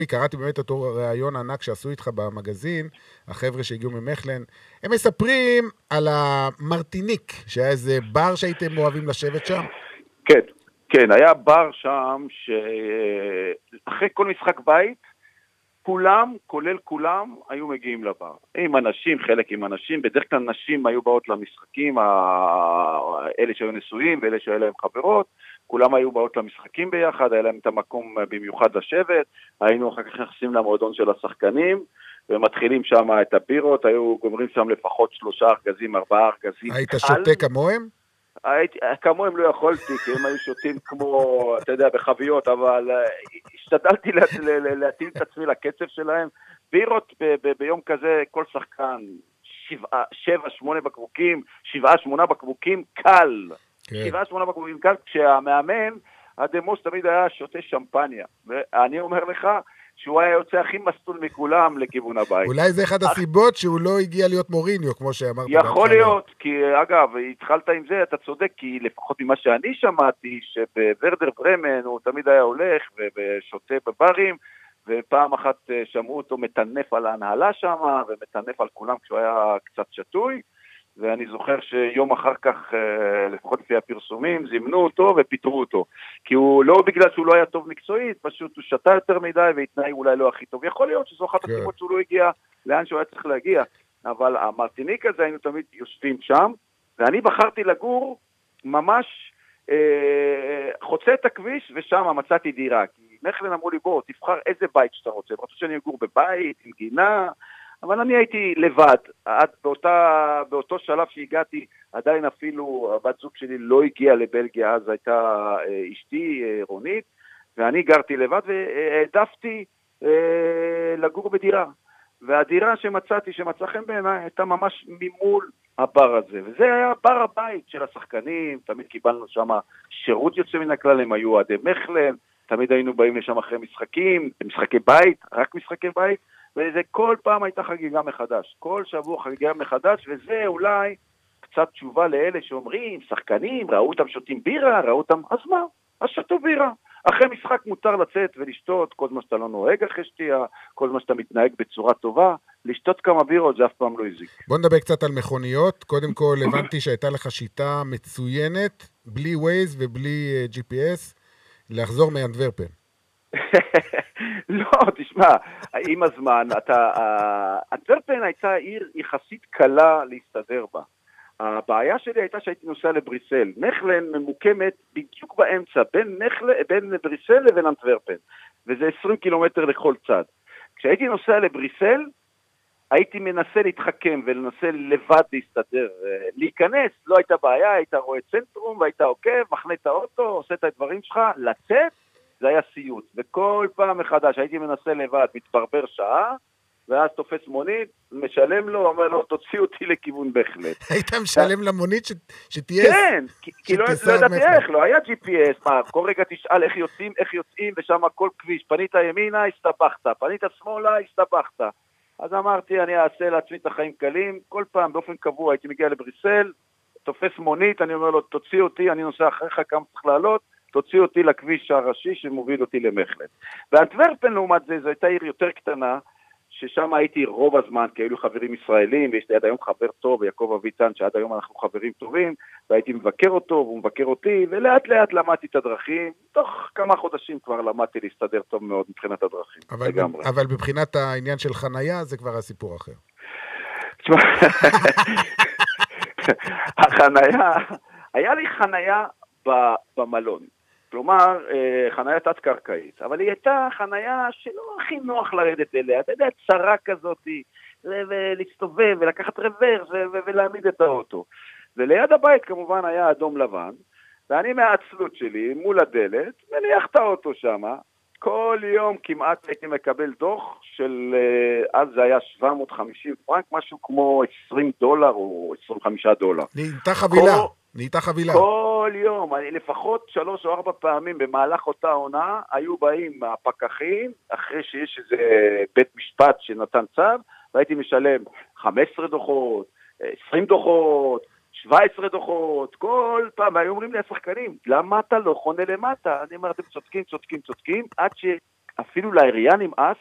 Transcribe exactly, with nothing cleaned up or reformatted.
קראתי באמת אותו ראיון ענק שעשו איתך במגזין, החבר'ה שהגיעו ממכלן, הם מספרים על המרטיניק, שהיה איזה בר שהייתם אוהבים לשבת שם. כן, כן, היה בר שם שאחרי כל משחק בית, כולם, כולל כולם, היו מגיעים לבר. עם אנשים, חלק עם אנשים, בדרך כלל נשים היו באות למשחקים, אלה שהיו נשואים ואלה שהיו להם חברות, כולם היו באות למשחקים ביחד, היה להם את המקום במיוחד לשבת, היינו אחר כך נכנסים למועדון של השחקנים, ומתחילים שם את הבירות, היו גומרים שם לפחות שלושה ארגזים, ארבעה ארגזים. היית שותה כמוהם? הייתי, כמוהם לא יכולתי, כי הם היו שותים כמו, אתה יודע, בחביות, אבל השתדלתי להתאים את עצמי לקצב שלהם. בירות ב- ב- ביום כזה, כל שחקן, שבעה, שבע, שמונה בקבוקים, שבעה, שמונה בקבוקים, קל. כן. שבעה, שמונה בקבוקים, קל, כשהמאמן, הדמוס תמיד היה שותה שמפניה. ואני אומר לך, שהוא היה יוצא הכי מסטול מכולם לכיוון הבית. אולי זה אחד הסיבות שהוא לא הגיע להיות מוריניו, כמו שאמרת. יכול להיות, כי אגב, התחלת עם זה, אתה צודק, כי לפחות ממה שאני שמעתי, שבוורדר ברמן הוא תמיד היה הולך ושותה בברים, ופעם אחת שמעו אותו מטנף על ההנהלה שם, ומטנף על כולם כשהוא היה קצת שטוי, ואני זוכר שיום אחר כך, לפחות לפי הפרסומים, זימנו אותו ופיטרו אותו. כי הוא לא בגלל שהוא לא היה טוב מקצועית, פשוט הוא שתה יותר מדי והתנהג אולי לא הכי טוב. יכול להיות שזו אחת הסיבות שהוא לא הגיע לאן שהוא היה צריך להגיע. אבל המרטיניק הזה היינו תמיד יושבים שם, ואני בחרתי לגור ממש אה, חוצה את הכביש, ושם מצאתי דירה. כי מכלן אמרו לי, בוא, תבחר איזה בית שאתה רוצה. רצו שאני אגור בבית, עם גינה, אבל אני הייתי לבד, עד באותה, באותו שלב שהגעתי, עדיין אפילו הבת זוג שלי לא הגיעה לבלגיה, אז הייתה אשתי רונית, ואני גרתי לבד, והעדפתי אה, לגור בדירה. והדירה שמצאתי, שמצא חן בעיניי, הייתה ממש ממול הבר הזה. וזה היה בר הבית של השחקנים, תמיד קיבלנו שם שירות יוצא מן הכלל, הם היו עדי מכלן, תמיד היינו באים לשם אחרי משחקים, משחקי בית, רק משחקי בית, וזה כל פעם הייתה חגיגה מחדש, כל שבוע חגיגה מחדש, וזה אולי קצת תשובה לאלה שאומרים, שחקנים, ראו אותם שותים בירה, ראו אותם, אז מה? אז שתו בירה. אחרי משחק מותר לצאת ולשתות, כל מה שאתה לא נוהג אחרי שתייה, כל מה שאתה מתנהג בצורה טובה, לשתות כמה בירות זה אף פעם לא הזיק. בוא נדבר קצת על מכוניות, קודם כל הבנתי שהייתה לך שיטה מצוינת, בלי ווייז ובלי ג'י פי אס, לחזור מאנטוורפן. לא, תשמע, עם הזמן, אנטוורפן הייתה עיר יחסית קלה להסתדר בה. הבעיה שלי הייתה שהייתי נוסע לבריסל. מכלן ממוקמת בדיוק באמצע, בין, מכל... בין בריסל לבין אנטוורפן, וזה עשרים קילומטר לכל צד. כשהייתי נוסע לבריסל, הייתי מנסה להתחכם ולנסה לבד להסתדר. להיכנס, לא הייתה בעיה, היית רואה צנטרום, והיית עוקב, מחנה את האוטו, עושה את הדברים שלך, לצאת, זה היה סיוט. וכל פעם מחדש הייתי מנסה לבד, מתברבר שעה, ואז תופס מונית, משלם לו, אומר לו, תוציא אותי לכיוון בהחלט. היית משלם למונית שתהיה... כן, כי לא ידעתי איך, לא היה ג'י פי אס, מה, כל רגע תשאל איך יוצאים, איך יוצאים, ושם כל כביש, פנית ימינה, הסתבכת, פנית שמאלה, הסתבכת. אז אמרתי, אני אעשה לעצמי את החיים קלים, כל פעם באופן קבוע הייתי מגיע לבריסל, תופס מונית, אני אומר לו, תוציא אותי, אני נוסע אחריך כמה צריך לעלות, תוציא אותי לכביש הראשי שמוביל אותי למכלן. ואנטוורפן לעומת זה, זו הייתה עיר יותר קטנה, ששם הייתי רוב הזמן, כי היו חברים ישראלים, ויש לי עד היום חבר טוב, יעקב אביטן, שעד היום אנחנו חברים טובים, והייתי מבקר אותו, והוא מבקר אותי, ולאט לאט למדתי את הדרכים, תוך כמה חודשים כבר למדתי להסתדר טוב מאוד מבחינת הדרכים. אבל, אבל בבחינת העניין של חנייה, זה כבר הסיפור אחר. תשמע, החנייה, היה לי חנייה במלון. כלומר, חנייה תת-קרקעית, אבל היא הייתה חנייה שלא הכי נוח לרדת אליה, אתה יודע, צרה כזאת, ולהסתובב ולקחת רוורס ולהעמיד את האוטו. וליד הבית כמובן היה אדום לבן, ואני מהעצלות שלי מול הדלת, מניח את האוטו שם, כל יום כמעט הייתי מקבל דוח של, אז זה היה שבע מאות וחמישים פרנק, משהו כמו עשרים דולר או עשרים וחמישה דולר. נהייתה חבילה. נהייתה חבילה. כל יום, אני לפחות שלוש או ארבע פעמים במהלך אותה עונה, היו באים הפקחים, אחרי שיש איזה בית משפט שנתן צו, והייתי משלם חמש עשרה דוחות, עשרים דוחות, שבע עשרה דוחות, כל פעם, והיו אומרים לי השחקנים, למה אתה לא חונה למטה? אני אומר, אתם צודקים, צודקים, צודקים, עד אפילו לעירייה נמאס